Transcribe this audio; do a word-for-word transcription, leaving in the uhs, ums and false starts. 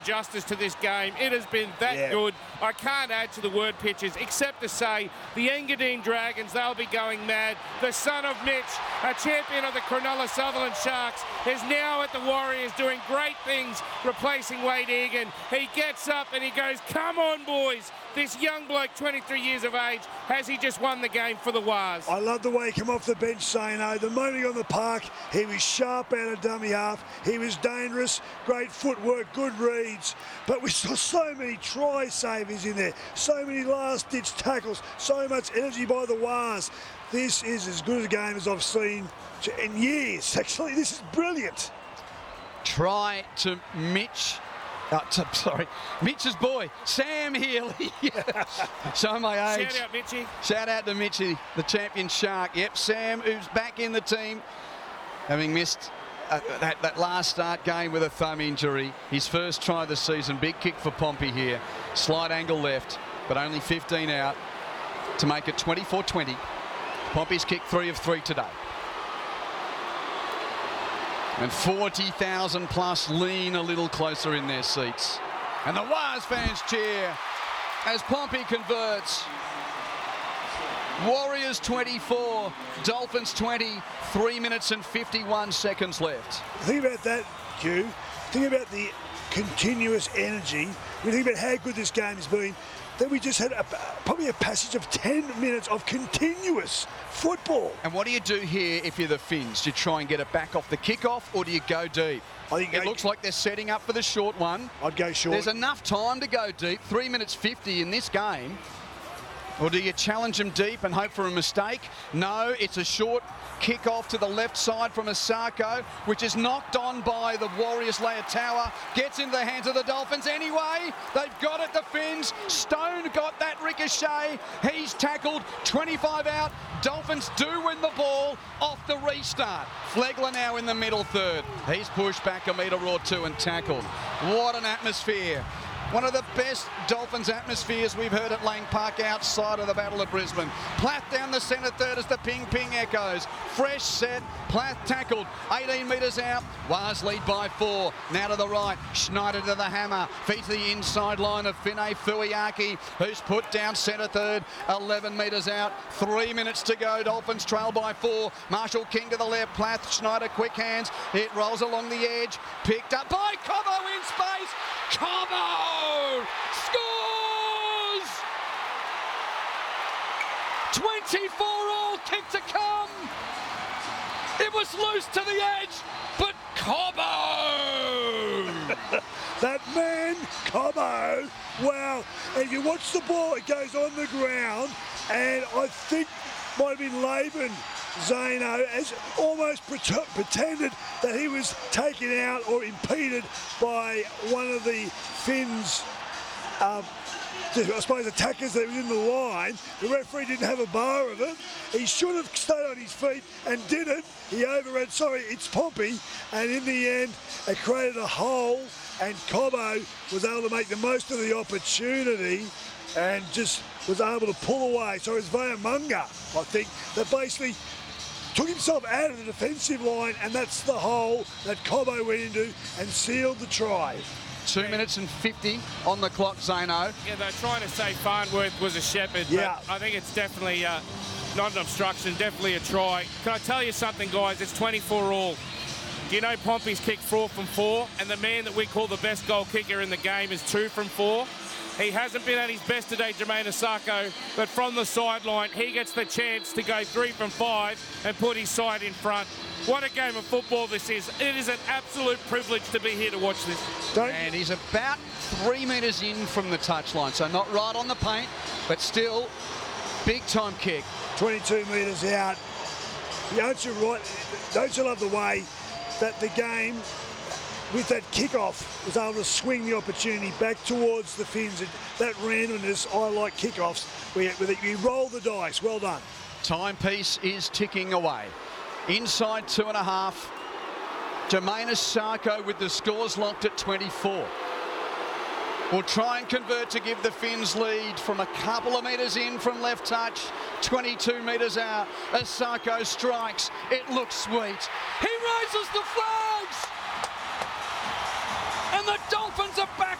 justice to this game. It has been that yeah. good. I can't add to the word pictures except to say the Engadine Dragons, they'll be going mad. The son of Mitch, a champion of the Cronulla Sutherland Sharks, is now at the Warriors doing great things, replacing Wade Egan. He gets up and he goes, come on, boys. This young bloke, twenty-three years of age, has he just won the game for the Wars? I love the way he came off the bench, Zano. The moment he got on the park, he was sharp out of dummy half. He was dangerous, great footwork, good reads. But we saw so many try savers in there, so many last-ditch tackles, so much energy by the Wars. This is as good a game as I've seen in years. Actually, this is brilliant. Try to Mitch. Uh, to, sorry, Mitch's boy, Sam Healy. Show my age. Shout out, Mitchy. Shout out to Mitchy, the champion Shark. Yep, Sam, who's back in the team, having missed uh, that, that last start game with a thumb injury. His first try of the season. Big kick for Pompey here. Slight angle left, but only fifteen out to make it twenty-four twenty. Pompey's kicked three of three today. And forty thousand plus lean a little closer in their seats. And the Wars fans cheer as Pompey converts. Warriors twenty-four, Dolphins twenty, three minutes and fifty-one seconds left. Think about that, Hugh. Think about the continuous energy. We think about how good this game has been. Then we just had a, probably a passage of ten minutes of continuous football. And what do you do here if you're the Finns? Do you try and get it back off the kickoff, or do you go deep? I think it go, looks like they're setting up for the short one. I'd go short. There's enough time to go deep, three minutes fifty in this game. Or do you challenge them deep and hope for a mistake? No, it's a short kick off to the left side from Asako, which is knocked on by the Warriors' Leotawa. Gets into the hands of the Dolphins anyway. They've got it, the Finns. Stone got that ricochet. He's tackled, twenty-five out. Dolphins do win the ball off the restart. Flegler now in the middle third. He's pushed back a metre or two and tackled. What an atmosphere. One of the best Dolphins atmospheres we've heard at Lang Park outside of the Battle of Brisbane. Plath down the centre third as the ping-ping echoes. Fresh set, Plath tackled, eighteen metres out. Wars lead by four. Now to the right, Schneider to the hammer. Feet to the inside line of Finay Fuiaki, who's put down centre third, eleven metres out. Three minutes to go. Dolphins trail by four. Marshall King to the left, Plath, Schneider, quick hands. It rolls along the edge. Picked up by Cobbo in space. Cobbo scores! twenty-four all, kick to come. It was loose to the edge, but Cobbo! That man, Cobbo, wow. And if you watch the ball, it goes on the ground, and I think might have been Laban, Zano, has almost pre- pretended that he was taken out or impeded by one of the Finns, um, I suppose, attackers that was in the line. The referee didn't have a bar of it. He should have stayed on his feet and didn't. He overran, sorry, it's Pompey, and in the end, it created a hole, and Cobbo was able to make the most of the opportunity and just was able to pull away. So it's Vayamunga, I think, that basically took himself out of the defensive line, and that's the hole that Cobbo went into and sealed the try. Two minutes and fifty on the clock, Zano. Yeah, they're trying to say Farnworth was a shepherd, yeah. but I think it's definitely uh, not an obstruction, definitely a try. Can I tell you something, guys? It's twenty-four all. Do you know Pompey's kicked four from four, and the man that we call the best goal kicker in the game is two from four? He hasn't been at his best today, Jermaine Asako, but from the sideline, he gets the chance to go three from five and put his side in front. What a game of football this is. It is an absolute privilege to be here to watch this. Don't and he's about three metres in from the touchline, so not right on the paint, but still big-time kick. twenty-two metres out. Don't you, right, don't you love the way that the game, with that kickoff, was able to swing the opportunity back towards the Finns. That randomness, I like kickoffs. We, we roll the dice. Well done. Timepiece is ticking away. Inside two and a half. Jermaine Asako with the scores locked at twenty-four. Will try and convert to give the Finns lead from a couple of metres in from left touch. twenty-two metres out. Asako strikes. It looks sweet. He raises the flags! And the Dolphins are back!